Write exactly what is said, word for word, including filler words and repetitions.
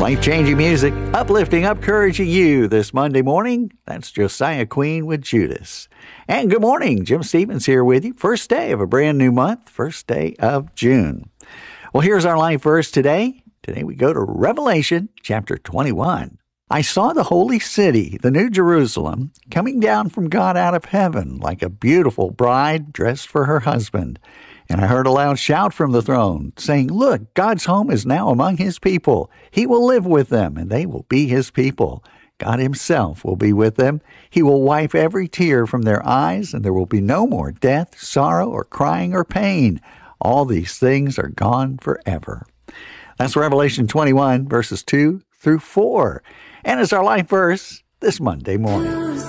Life-changing music, uplifting, encouraging you this Monday morning. That's Josiah Queen with Judas. And good morning, Jim Stevens here with you. First day of a brand new month, first day of June. Well, here's our life verse today. Today we go to Revelation chapter twenty-one. I saw the holy city, the New Jerusalem, coming down from God out of heaven like a beautiful bride dressed for her husband. And I heard a loud shout from the throne, saying, Look, God's home is now among his people. He will live with them, and they will be his people. God himself will be with them. He will wipe every tear from their eyes, and there will be no more death, sorrow, or crying or pain. All these things are gone forever. That's Revelation twenty-one, verses two through four. And it's our life verse this Monday morning.